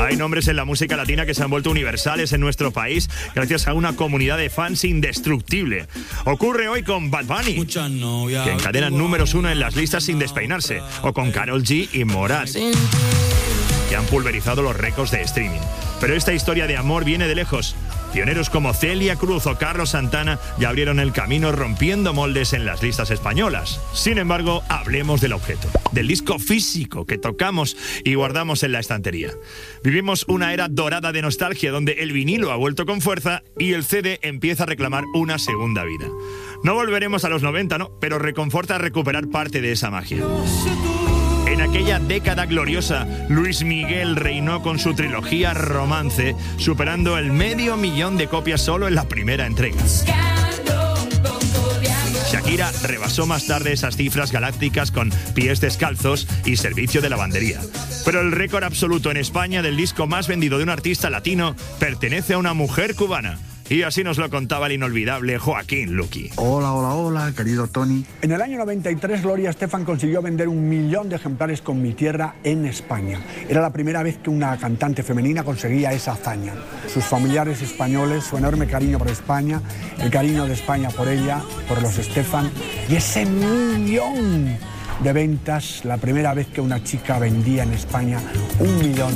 Hay nombres en la música latina que se han vuelto universales en nuestro país gracias a una comunidad de fans indestructible. Ocurre hoy con Bad Bunny, que encadena números 1 en las listas sin despeinarse, o con Karol G y Morat, que han pulverizado los récords de streaming. Pero esta historia de amor viene de lejos. Pioneros como Celia Cruz o Carlos Santana ya abrieron el camino rompiendo moldes en las listas españolas. Sin embargo, hablemos del objeto, del disco físico que tocamos y guardamos en la estantería. Vivimos una era dorada de nostalgia donde el vinilo ha vuelto con fuerza y el CD empieza a reclamar una segunda vida. No volveremos a los 90, ¿no? Pero reconforta recuperar parte de esa magia. En aquella década gloriosa, Luis Miguel reinó con su trilogía Romance, superando el 500.000 de copias solo en la primera entrega. Shakira rebasó más tarde esas cifras galácticas con Pies Descalzos y Servicio de Lavandería. Pero el récord absoluto en España del disco más vendido de un artista latino pertenece a una mujer cubana. Y así nos lo contaba el inolvidable Joaquín Luqui. Hola, querido Tony. En el año 93, Gloria Estefan consiguió vender 1 millón de ejemplares con Mi Tierra en España. Era la primera vez que una cantante femenina conseguía esa hazaña. Sus familiares españoles, su enorme cariño por España, el cariño de España por ella, por los Estefan, y ese 1 millón de ventas, la primera vez que una chica vendía en España 1 millón